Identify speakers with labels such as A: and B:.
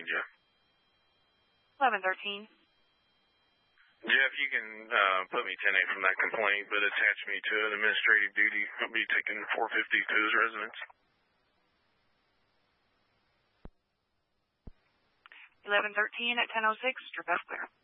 A: Jeff.
B: 1113.
A: Jeff, you can put me 10A from that complaint, but attach me to an administrative duty. I'll be taking 450 to his residence.
B: 1113 at 10:06. Your best clear.